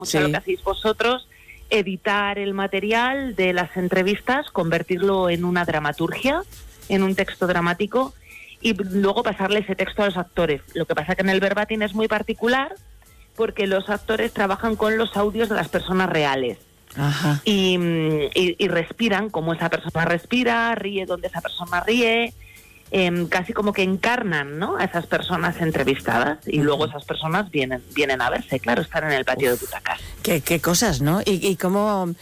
O sea, lo que hacéis vosotros, editar el material de las entrevistas, convertirlo en una dramaturgia, en un texto dramático, y luego pasarle ese texto a los actores. Lo que pasa que en el verbatim es muy particular, porque los actores trabajan con los audios de las personas reales. Ajá. Y respiran como esa persona respira, ríe donde esa persona ríe, casi como que encarnan, ¿no?, a esas personas entrevistadas, y luego esas personas vienen a verse, claro, están en el patio de butacas. Qué cosas, ¿no? Y cómo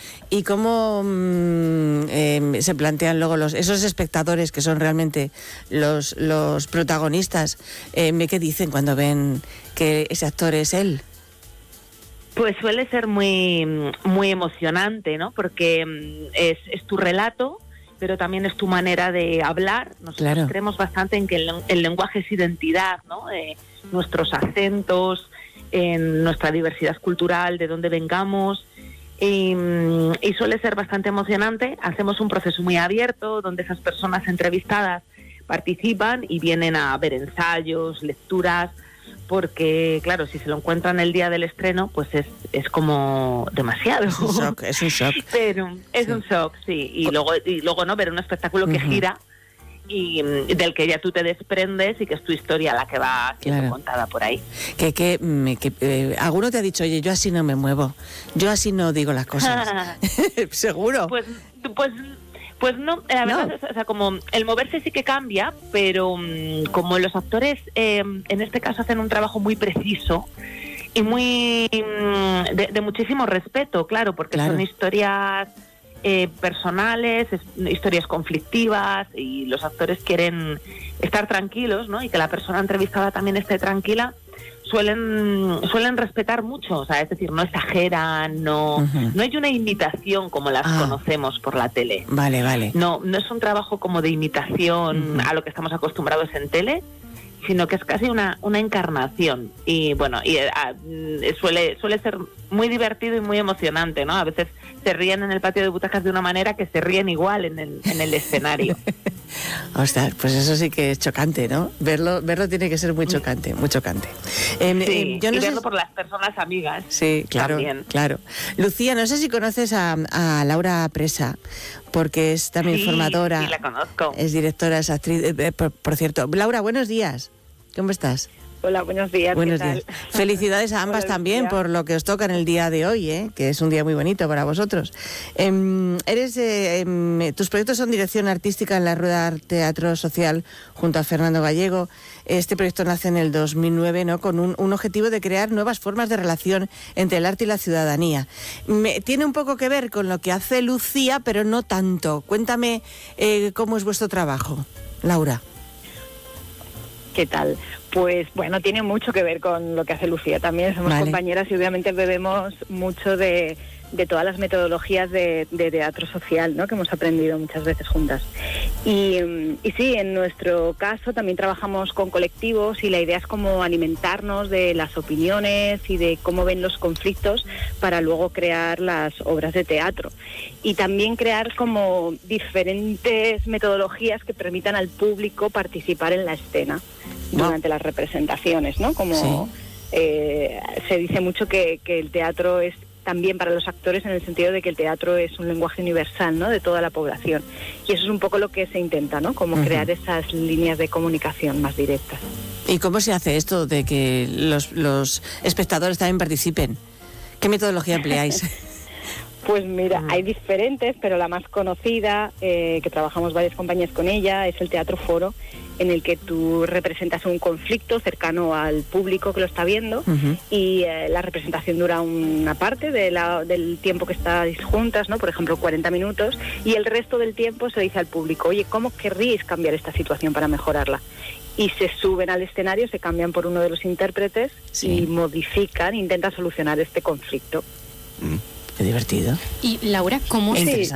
se plantean luego esos espectadores que son realmente los protagonistas, ¿qué dicen cuando ven que ese actor es él? Pues suele ser muy emocionante, ¿no? Porque es tu relato, pero también es tu manera de hablar. Nosotros creemos bastante en que el lenguaje es identidad, ¿no? Nuestros acentos, en nuestra diversidad cultural, de dónde vengamos, y suele ser bastante emocionante. Hacemos un proceso muy abierto, donde esas personas entrevistadas participan y vienen a ver ensayos, lecturas, porque, claro, si se lo encuentran el día del estreno, pues es como demasiado. Es un shock. Pero es un shock, sí. Y luego no, ver un espectáculo que gira y del que ya tú te desprendes y que es tu historia la que va siendo contada por ahí. Alguno te ha dicho, oye, yo así no me muevo, yo así no digo las cosas. ¿Seguro? Pues no, la verdad, o sea, como el moverse sí que cambia, pero como los actores en este caso hacen un trabajo muy preciso y muy de muchísimo respeto, claro, porque son historias personales, historias conflictivas, y los actores quieren estar tranquilos, ¿no? Y que la persona entrevistada también esté tranquila. Suelen respetar mucho, o sea, es decir, no exageran, no hay una imitación como las conocemos por la tele. Vale. No es un trabajo como de imitación a lo que estamos acostumbrados en tele, sino que es casi una encarnación. Y bueno, suele ser muy divertido y muy emocionante, ¿no? A veces se ríen en el patio de butacas de una manera que se ríen igual en el escenario. Ostras, pues eso sí que es chocante, ¿no? Verlo tiene que ser muy chocante, muy chocante. Sí, yo no verlo por las personas amigas. Sí, claro, también. Claro. Lucía, no sé si conoces a Laura Presa, porque es también formadora. Sí, la conozco. Es directora, es actriz. Por cierto, Laura, buenos días. ¿Cómo estás? Hola, buenos días. Buenos días. Felicidades a ambas también por lo que os toca en el día de hoy, que es un día muy bonito para vosotros. Tus proyectos son dirección artística en la Rueda Teatro Social junto a Fernando Gallego. Este proyecto nace en el 2009, ¿no?, con un objetivo de crear nuevas formas de relación entre el arte y la ciudadanía. Tiene un poco que ver con lo que hace Lucía, pero no tanto. Cuéntame cómo es vuestro trabajo, Laura. ¿Qué tal? Pues bueno, tiene mucho que ver con lo que hace Lucía. También somos compañeras y obviamente bebemos mucho de todas las metodologías de teatro social, ¿no?, que hemos aprendido muchas veces juntas. Y sí, en nuestro caso también trabajamos con colectivos, y la idea es como alimentarnos de las opiniones y de cómo ven los conflictos para luego crear las obras de teatro. Y también crear como diferentes metodologías que permitan al público participar en la escena durante las representaciones, ¿no? Como se dice mucho que el teatro es también para los actores, en el sentido de que el teatro es un lenguaje universal, ¿no?, de toda la población. Y eso es un poco lo que se intenta, ¿no?, como crear esas líneas de comunicación más directas. ¿Y cómo se hace esto de que los espectadores también participen? ¿Qué metodología empleáis? Pues mira, hay diferentes, pero la más conocida, que trabajamos varias compañías con ella, es el teatro foro, en el que tú representas un conflicto cercano al público que lo está viendo, y la representación dura una parte del tiempo que estáis juntas, ¿no? Por ejemplo, 40 minutos, y el resto del tiempo se dice al público, oye, ¿cómo querríais cambiar esta situación para mejorarla? Y se suben al escenario, se cambian por uno de los intérpretes y intentan solucionar este conflicto. Qué divertido. Y Laura, ¿cómo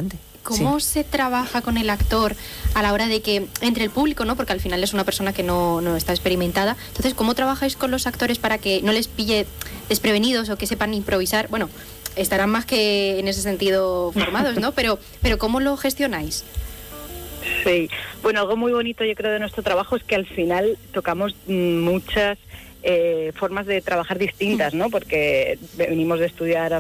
se trabaja con el actor a la hora de que entre el público, ¿no? Porque al final es una persona que no está experimentada. Entonces, ¿cómo trabajáis con los actores para que no les pille desprevenidos o que sepan improvisar? Bueno, estarán más que en ese sentido formados, ¿no? Pero ¿cómo lo gestionáis? Sí, bueno, algo muy bonito yo creo de nuestro trabajo es que al final tocamos muchas formas de trabajar distintas, ¿no? Porque venimos de estudiar